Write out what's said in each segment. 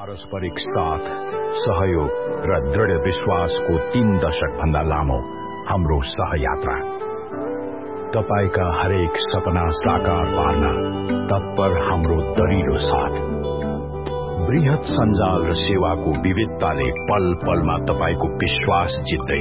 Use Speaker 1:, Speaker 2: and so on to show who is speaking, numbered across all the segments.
Speaker 1: पारस्परिक साथ, सहयोग र दृढ़ विश्वासको 3 दशक भन्दा लामो हाम्रो सहयात्रा। तपाईका हरेक सपना साकार पार्न तत्पर हाम्रो दरिलो साथ। बृहत सञ्जाल र सेवाको विविधताले पल पलमा तपाईको विश्वास जित्दै,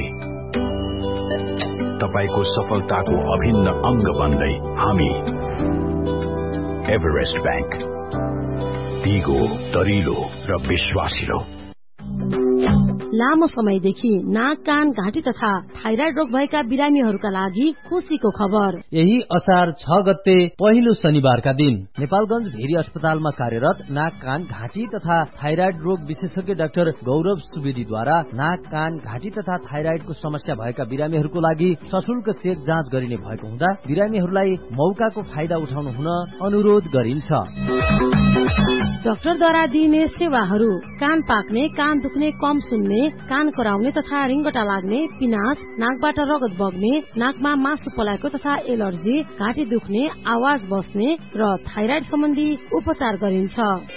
Speaker 1: तपाईको सफलताको अभिन्न अंग बन्दै हामी एभरेस्ट बैंक, दिगो, दरिलो र विश्वासिलो।
Speaker 2: लामो समयदेखि नाक, कान, घाँटी तथा थाइराइड रोग भएका बिरामीहरूका लागि खुसीको खबर।
Speaker 3: यही असार 6 गते पहिलो शनिबारका दिन नेपालगञ्ज भेरी अस्पतालमा कार्यरत नाक, कान, घाँटी तथा थाइराइड रोग विशेषज्ञ डाक्टर गौरव सुवेदीद्वारा नाक, कान, घाँटी तथा थाइराइडको समस्या भएका बिरामीहरूको लागि सशुल्क चेक जाँच गरिने भएको हुँदा बिरामीहरूलाई मौकाको फाइदा उठाउनु हुन अनुरोध गरिन्छ।
Speaker 2: डाक्टरद्वारा दिइने सेवाहरू: कान पाक्ने, कान दुख्ने, कम सुन्ने, कान कराउने तथा रिङ्गटा लाग्ने, पिनास, नाकबाट रगत बग्ने, नाकमा मासु पलाएको तथा एलर्जी, घाँटी दुख्ने, आवाज बस्ने र थाइराइड सम्बन्धी उपचार गरिन्छ।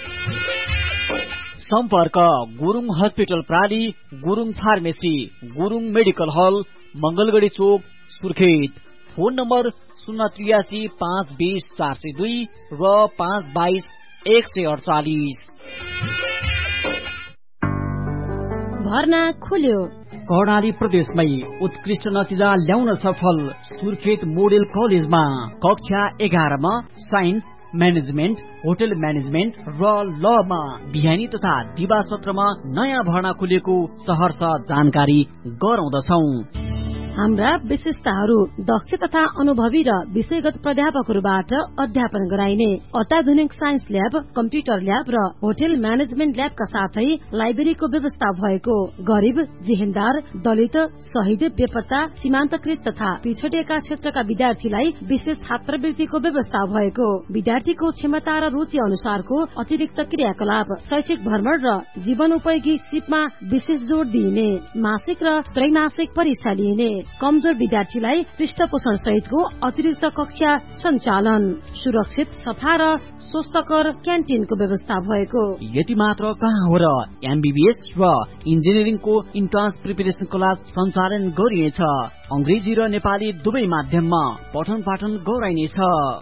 Speaker 4: सम्पर्क: Gurung hospital प्राली, Gurung pharmacy, Gurung medical हल, मंगलगढी चोक, सुर्खेत। फोन नम्बर 083 520 402 र 522 148।
Speaker 2: भर्ना खुल्यो।
Speaker 4: कर्णाली प्रदेशमै उत्कृष्ट नतिजा ल्याउन सफल सुर्खेत मोडेल कलेजमा कक्षा 11 मा साइन्स, म्यानेजमेन्ट, होटल म्यानेजमेन्ट र लमा बिहानी तथा दिवा सत्रमा नयाँ भर्ना खुलेको सहर्ष जानकारी गराउँदछौ।
Speaker 2: हाम्रा विशेषताहरू: दक्ष तथा अनुभवी र विषयगत प्राध्यापकहरूबाट अध्यापन गराइने अत्याधुनिक साइन्स ल्याब, कम्प्युटर ल्याब र होटल म्यानेजमेन्ट ल्याबका साथै लाइब्रेरीको व्यवस्था भएको। गरिब, जिहेन्दार, दलित, शहीद, बेपत्ता, सीमान्तकृत तथा पिछडिएका क्षेत्रका विद्यार्थीलाई विशेष छात्रवृत्तिको व्यवस्था भएको। विद्यार्थीको क्षमता र रुचि अनुसारको अतिरिक्त क्रियाकलाप, शैक्षिक भ्रमण र जीवनोपयोगी सिपमा विशेष जोड़ दिइने। मासिक र त्रैमासिक परीक्षा लिइने। कमजोर विद्यार्थीलाई पृष्ठपोषण सहितको अतिरिक्त कक्षा सञ्चालन। सुरक्षित, सफा र स्वस्थकर क्यान्टिनको व्यवस्था भएको।
Speaker 4: यति मात्र कहाँ हो र एमबीबीएस र इन्जिनियरिङको इन्ट्रान्स प्रिपरेसन क्लास सञ्चालन गरिनेछ। अंग्रेजी र नेपाली दुवै माध्यममा पठन पाठन गराइनेछ।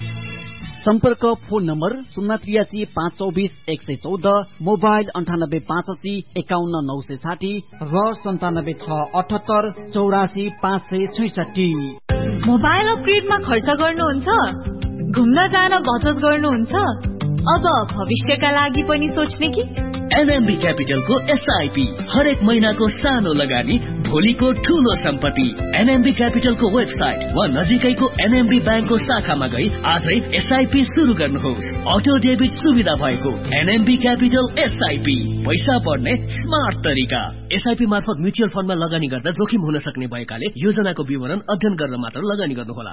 Speaker 4: सम्पर्क: फोन नम्बर 083 524 114, मोबाइल 98 580 51 960 र 97 678 84 566।
Speaker 5: मोबाइल अपग्रेडमा खर्च गर्नुहुन्छ? घुम्न जान बचत गर्नुहुन्छ? अब भविष्यका लागि पनि सोच्ने कि?
Speaker 6: एनएमबी क्यापिटलको एसआईपी हरेक महिनाको सानो लगानी, भोलिको ठूलो सम्पत्ति। एनएमबी क्यापिटलको वेबसाइट वा नजिकैको एनएमबी ब्याङ्कको शाखामा गई आजै एसआईपी शुरू गर्नुहोस्। अटो डेबिट सुविधा भएको एनएमबी क्यापिटल एसआईपी, पैसा पर्ने स्मार्ट तरिका। एसआईपी मार्फत म्युचुअल फन्डमा लगानी गर्दा जोखिम हुन सक्ने भएकाले योजनाको विवरण अध्ययन गरेर मात्र लगानी गर्नुहोला।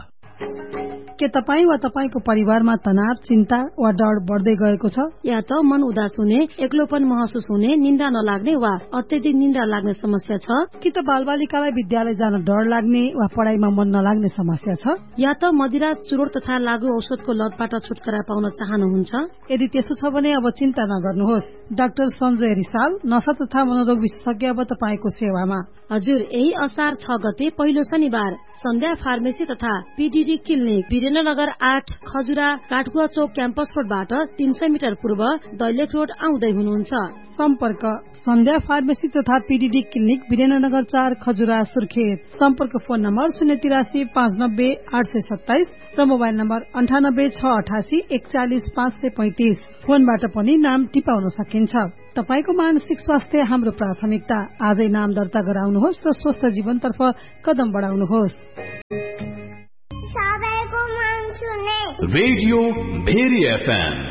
Speaker 7: के तपाईँ वा तपाईको परिवारमा तनाव, चिन्ता वा डर बढ्दै गएको छ?
Speaker 2: या त मन उदास हुने, एक्लोपन महसुस हुने, निन्द्रा नलाग्ने वा अत्यधिक निन्द्रा लाग्ने समस्या छ?
Speaker 7: कि त बालबालिकालाई विद्यालय जान डर लाग्ने वा पढाइमा मन नलाग्ने समस्या छ?
Speaker 2: या त मदिरा, चुरोट तथा लागु औषधको लतबाट छुटकारा पाउन चाहनुहुन्छ?
Speaker 7: यदि त्यसो छ भने अब चिन्ता नगर्नुहोस्। डाक्टर सञ्जय रिसाल, नशा तथा मनोरोग विशेषज्ञ अब तपाईको सेवामा।
Speaker 2: हजुर, यही असार 6 गते पहिलो शनिबार सन्ध्या फार्मेसी तथा पीडीडी क्लिनिक, वीरेन्द्रनगर 8, खजुरा, काठगुवा चौक क्याम्पस रोडबाट 300 मिटर पूर्व दैलेख रोड आउँदै हुनुहुन्छ।
Speaker 7: सम्पर्क: सन्ध्या फार्मेसी तथा पीडीडी क्लिनिक, वीरेन्द्रनगर 4, खजुरा, सुर्खेत। सम्पर्क: फोन नम्बर 083 590 827 र मोबाइल नम्बर 98 688 41 535। फोनबाट पनि नाम टिपाउन सकिन्छ। तपाईको मानसिक स्वास्थ्य हाम्रो प्राथमिकता। आजै नाम दर्ता गराउनुहोस् र स्वस्थ जीवनतर्फ कदम बढाउनुहोस्।
Speaker 8: सबैको मन सुने
Speaker 1: रेडियो भेरी एफएम